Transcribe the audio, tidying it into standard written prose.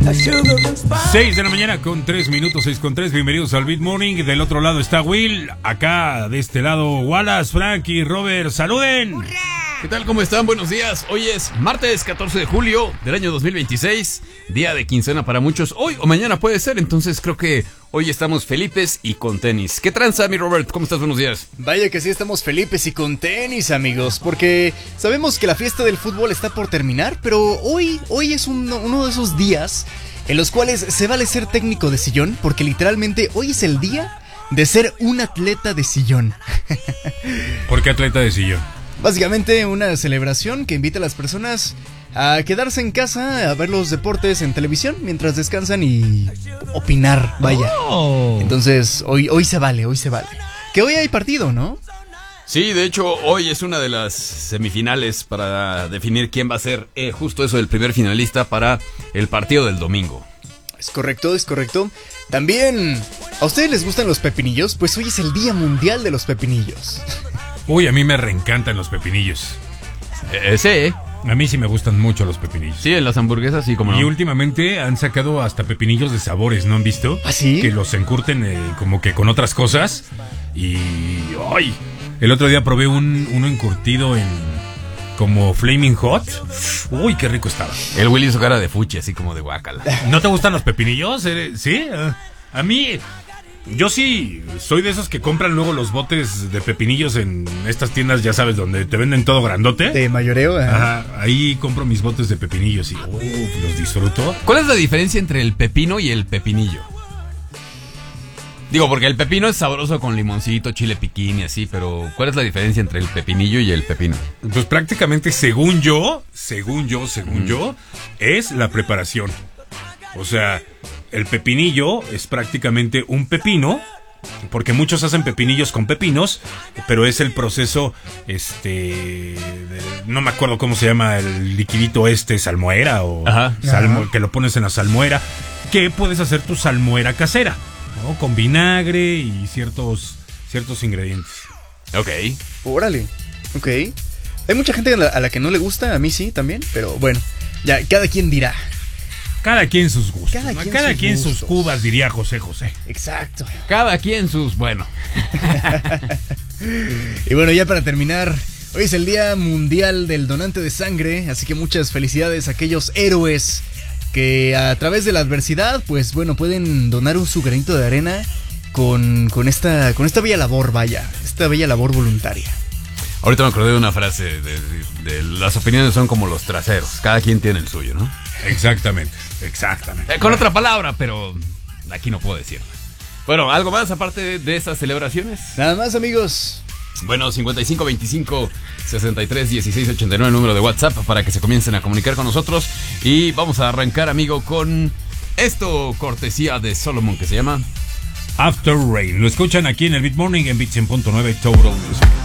6 de la mañana con 3 minutos, 6 con 3. Bienvenidos al Beat Morning. Del otro lado está Will. Acá de este lado Wallace, Frank y Robert. ¡Saluden! ¡Hurra! ¿Qué tal? ¿Cómo están? Buenos días. Hoy es martes 14 de julio del año 2026. Día de quincena para muchos. Hoy o mañana puede ser. Entonces creo que hoy estamos felipes y con tenis. ¿Qué tranza, mi Robert? ¿Cómo estás? Buenos días. Vaya que sí estamos felipes y con tenis, amigos. Porque sabemos que la fiesta del fútbol está por terminar. Pero hoy es uno de esos días en los cuales se vale ser técnico de sillón. Porque literalmente hoy es el día de ser un atleta de sillón. ¿Por qué atleta de sillón? Básicamente una celebración que invita a las personas a quedarse en casa a ver los deportes en televisión mientras descansan y opinar, vaya. Entonces, hoy se vale. Que hoy hay partido, ¿no? Sí, de hecho, hoy es una de las semifinales para definir quién va a ser justo eso, el primer finalista para el partido del domingo. Es correcto. También, ¿a ustedes les gustan los pepinillos? Pues hoy es el Día Mundial de los Pepinillos. Uy, a mí me reencantan los pepinillos. Sí. A mí sí me gustan mucho los pepinillos. Sí, en las hamburguesas sí, como no. Y últimamente han sacado hasta pepinillos de sabores, ¿no han visto? ¿Ah, sí? Que los encurten como que con otras cosas. Y... ¡ay! El otro día probé uno encurtido en... como Flaming Hot. Uy, qué rico estaba. El Willy hizo cara de fuchi, así como de guácala. ¿No te gustan los pepinillos? ¿Sí? A mí... yo sí soy de esos que compran luego los botes de pepinillos en estas tiendas, ya sabes, donde te venden todo grandote. De mayoreo, Ajá, ahí compro mis botes de pepinillos y los disfruto. ¿Cuál es la diferencia entre el pepino y el pepinillo? Digo, porque el pepino es sabroso con limoncito, chile piquín y así, pero ¿cuál es la diferencia entre el pepinillo y el pepino? Pues prácticamente, según yo, es la preparación. O sea, el pepinillo es prácticamente un pepino, porque muchos hacen pepinillos con pepinos, pero es el proceso, no me acuerdo cómo se llama el liquidito salmuera o que lo pones en la salmuera, que puedes hacer tu salmuera casera, ¿no? Con vinagre y ciertos ingredientes. Ok. Órale, ok. Hay mucha gente a la que no le gusta, a mí sí también, pero bueno, ya cada quien dirá. Cada quien sus gustos. Cada quien sus gustos. Cubas, diría José. Exacto. Cada quien sus, bueno. Y bueno, ya para terminar, hoy es el Día Mundial del Donante de Sangre, así que muchas felicidades a aquellos héroes que a través de la adversidad, pues bueno, pueden donar su granito de arena con esta bella labor, esta bella labor voluntaria. Ahorita me acordé de una frase de las opiniones son como los traseros, cada quien tiene el suyo, ¿no? Exactamente. Con otra palabra, pero aquí no puedo decir. Bueno, ¿algo más aparte de estas celebraciones? Nada más, amigos. Bueno, 5525-631689, el número de WhatsApp para que se comiencen a comunicar con nosotros. Y vamos a arrancar, amigo, con esto, cortesía de Solomon, que se llama After Rain. Lo escuchan aquí en el Beat Morning en Beat 100.9 Total Music.